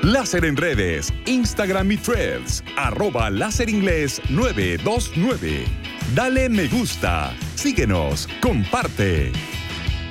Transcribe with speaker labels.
Speaker 1: Láser en redes, Instagram y Threads, @láseringles929. Dale me gusta, síguenos, comparte.